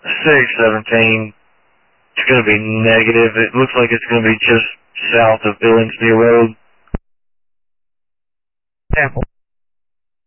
617. It's going to be negative. It looks like it's going to be just south of Billingsby Road. Apple.